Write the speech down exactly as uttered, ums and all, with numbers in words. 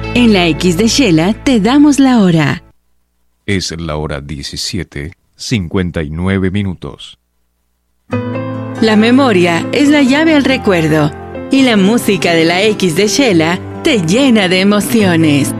En la X de Shela te damos la hora. Es la hora diecisiete, cincuenta y nueve minutos. La memoria es la llave al recuerdo y la música de la X de Shela te llena de emociones.